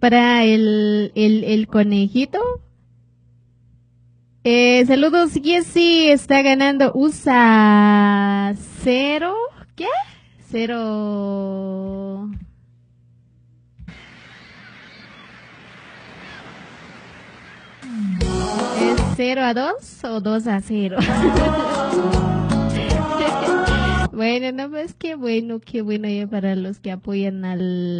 para el conejito. Saludos, Jessy, está ganando USA 0, ¿qué? 0. ¿Es 0-2 o 2-0? Bueno, no, pues qué bueno ya para los que apoyan al